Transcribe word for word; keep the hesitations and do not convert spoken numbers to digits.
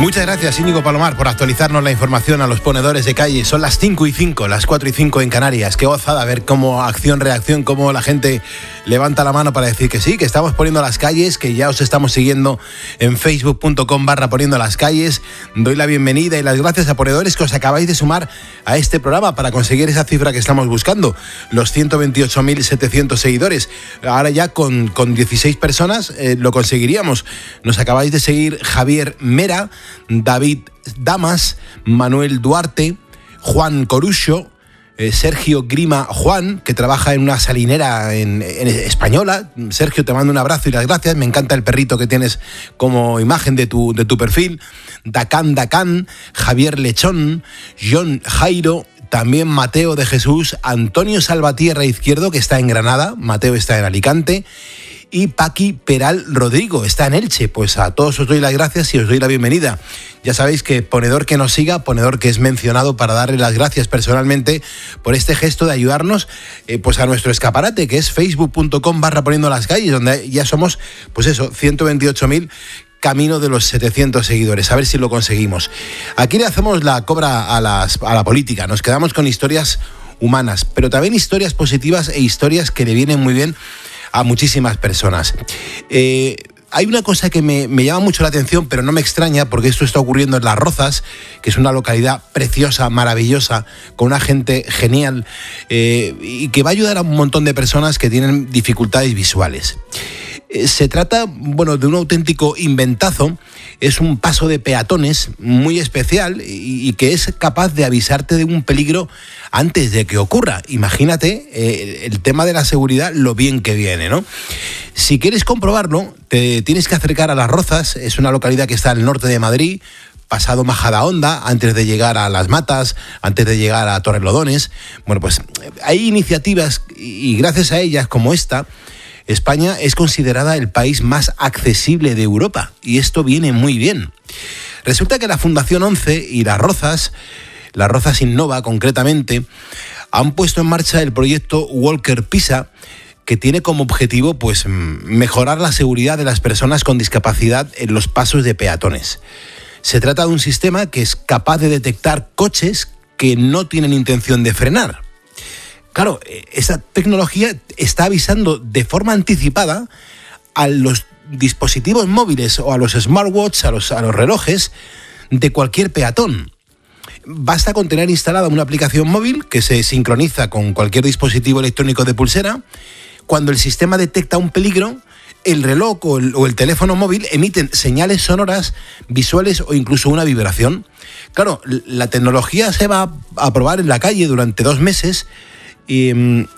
Muchas gracias, Íñigo Palomar, por actualizarnos la información a los ponedores de calle. Son las cinco y cinco, las cuatro y cinco en Canarias. Qué gozada ver cómo acción-reacción, cómo la gente levanta la mano para decir que sí, que estamos poniendo las calles, que ya os estamos siguiendo en facebook punto com barra poniendo las calles. Doy la bienvenida y las gracias a ponedores que os acabáis de sumar a este programa para conseguir esa cifra que estamos buscando, los ciento veintiocho mil setecientos seguidores. Ahora ya con, con dieciséis personas eh, lo conseguiríamos. Nos acabáis de seguir Javier Mera, David Damas, Manuel Duarte, Juan Corucho, eh, Sergio Grima Juan, que trabaja en una salinera en, en española. Sergio, te mando un abrazo y las gracias. Me encanta el perrito que tienes como imagen de tu, de tu perfil. Dacan Dacan, Javier Lechón, John Jairo, también Mateo de Jesús, Antonio Salvatierra Izquierdo, que está en Granada, Mateo está en Alicante, y Paqui Peral Rodrigo está en Elche. Pues a todos os doy las gracias y os doy la bienvenida. Ya sabéis que ponedor que nos siga, ponedor que es mencionado para darle las gracias personalmente por este gesto de ayudarnos eh, pues a nuestro escaparate, que es facebook punto com barra poniendo las calles, donde ya somos, pues eso, ciento veintiocho mil, camino de los setecientos seguidores. A ver si lo conseguimos. Aquí le hacemos la cobra a, las, a la política. Nos quedamos con historias humanas, pero también historias positivas e historias que le vienen muy bien a muchísimas personas. Eh, hay una cosa que me, me llama mucho la atención, pero no me extraña, porque esto está ocurriendo en Las Rozas, que es una localidad preciosa, maravillosa, con una gente genial, eh, y que va a ayudar a un montón de personas que tienen dificultades visuales. Eh, se trata, bueno, de un auténtico inventazo. Es un paso de peatones muy especial y, y que es capaz de avisarte de un peligro antes de que ocurra. Imagínate eh, el tema de la seguridad, lo bien que viene, ¿no? Si quieres comprobarlo, te tienes que acercar a Las Rozas. Es una localidad que está al norte de Madrid, pasado Majadahonda, antes de llegar a Las Matas, antes de llegar a Torrelodones. Bueno, pues hay iniciativas y gracias a ellas, como esta, España es considerada el país más accesible de Europa, y esto viene muy bien. Resulta que la Fundación once y Las Rozas, Las Rozas Innova concretamente, han puesto en marcha el proyecto Walker Pisa, que tiene como objetivo pues mejorar la seguridad de las personas con discapacidad en los pasos de peatones. Se trata de un sistema que es capaz de detectar coches que no tienen intención de frenar. Claro, esa tecnología está avisando de forma anticipada a los dispositivos móviles o a los smartwatches, a los, a los relojes de cualquier peatón. Basta con tener instalada una aplicación móvil que se sincroniza con cualquier dispositivo electrónico de pulsera. Cuando el sistema detecta un peligro, el reloj o el, o el teléfono móvil emiten señales sonoras, visuales o incluso una vibración. Claro, la tecnología se va a probar en la calle durante dos meses. Y,